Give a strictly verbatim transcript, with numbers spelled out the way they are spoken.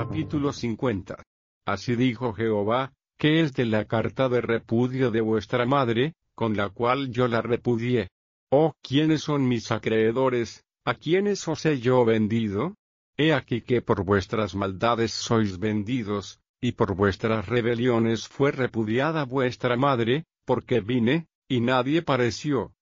Capítulo cincuenta. Así dijo Jehová, ¿qué es de la carta de repudio de vuestra madre, con la cual yo la repudié? Oh, ¿quiénes son mis acreedores, a quiénes os he yo vendido? He aquí que por vuestras maldades sois vendidos, y por vuestras rebeliones fue repudiada vuestra madre, porque vine, y nadie pareció,